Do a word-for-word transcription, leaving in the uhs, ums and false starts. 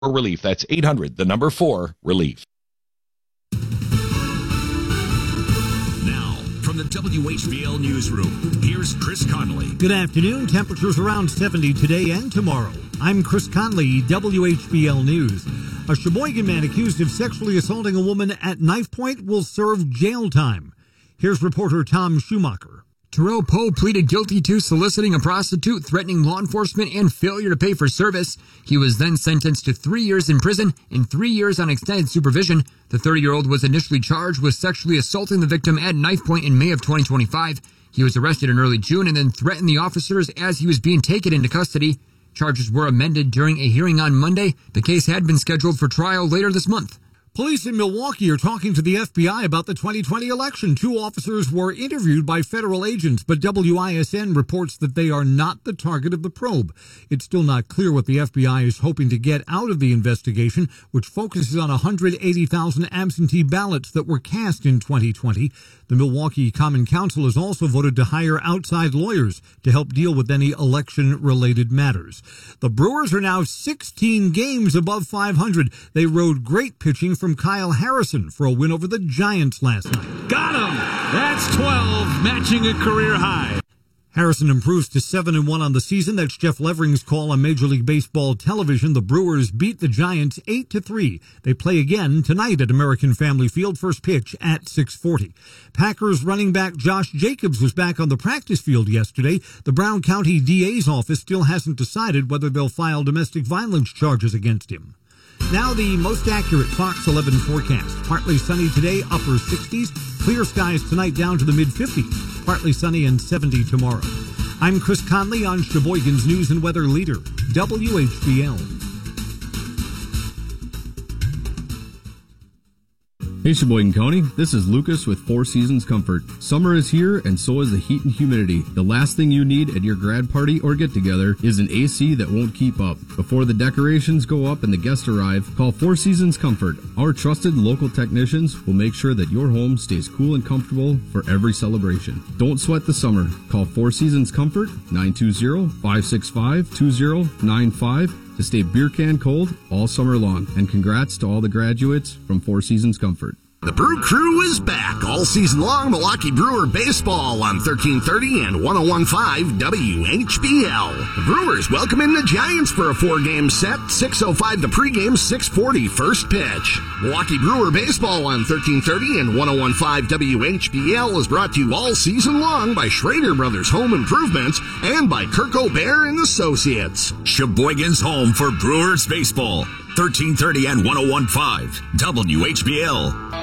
relief. That's eight hundred, the number four, relief. Now, from the W H B L Newsroom, here's Chris Conley. Good afternoon. Temperatures around seventy today and tomorrow. I'm Chris Conley, W H B L News. A Sheboygan man accused of sexually assaulting a woman at knife point will serve jail time. Here's reporter Tom Schumacher. Terrell Poe pleaded guilty to soliciting a prostitute, threatening law enforcement, and failure to pay for service. He was then sentenced to three years in prison and three years on extended supervision. The thirty-year-old was initially charged with sexually assaulting the victim at knife point in May of twenty twenty-five. He was arrested in early June and then threatened the officers as he was being taken into custody. Charges were amended during a hearing on Monday. The case had been scheduled for trial later this month. Police in Milwaukee are talking to the F B I about the twenty twenty election. Two officers were interviewed by federal agents, but W I S N reports that they are not the target of the probe. It's still not clear what the F B I is hoping to get out of the investigation, which focuses on one hundred eighty thousand absentee ballots that were cast in twenty twenty. The Milwaukee Common Council has also voted to hire outside lawyers to help deal with any election-related matters. The Brewers are now sixteen games above five hundred. They rode great pitching from Kyle Harrison for a win over the Giants last night. Got him! That's twelve, matching a career high. Harrison improves to seven and one on the season. That's Jeff Levering's call on Major League Baseball television. The Brewers beat the Giants eight to three. They play again tonight at American Family Field. First pitch at six forty. Packers running back Josh Jacobs was back on the practice field yesterday. The Brown County D A's office still hasn't decided whether they'll file domestic violence charges against him. Now the most accurate Fox eleven forecast. Partly sunny today, upper sixties. Clear skies tonight down to the mid-fifties. Partly sunny and seventy tomorrow. I'm Chris Conley on Sheboygan's News and Weather Leader, W H B L. Hey Sheboygan County, this is Lucas with Four Seasons Comfort. Summer is here and so is the heat and humidity. The last thing you need at your grad party or get together is an A C that won't keep up. Before the decorations go up and the guests arrive, call Four Seasons Comfort. Our trusted local technicians will make sure that your home stays cool and comfortable for every celebration. Don't sweat the summer. Call Four Seasons Comfort, nine two zero, five six five, two zero nine five to stay beer can cold all summer long. And congrats to all the graduates from Four Seasons Comfort. The Brew Crew is back all season long. Milwaukee Brewer baseball on thirteen thirty and one oh one point five W H B L. The Brewers welcome in the Giants for a four-game set. six oh five the pregame, six forty first pitch. Milwaukee Brewer baseball on thirteen thirty and one oh one point five W H B L is brought to you all season long by Schrader Brothers Home Improvements and by Kirk O'Bear and Associates. Sheboygan's home for Brewers baseball. thirteen thirty and one oh one point five W H B L.